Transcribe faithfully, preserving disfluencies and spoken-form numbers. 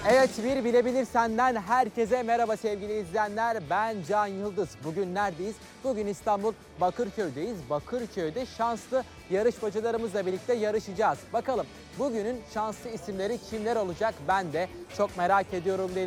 Evet, bir bilebilir senden herkese merhaba sevgili izleyenler. Ben Can Yıldız. Bugün neredeyiz? Bugün İstanbul Bakırköy'deyiz. Bakırköy'de şanslı yarışmacılarımızla birlikte yarışacağız. Bakalım bugünün şanslı isimleri kimler olacak? Ben de çok merak ediyorum değil mi?